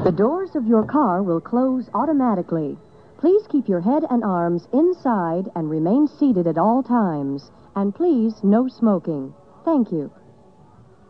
The doors of your car will close automatically. Please keep your head and arms inside and remain seated at all times. And please, no smoking. Thank you.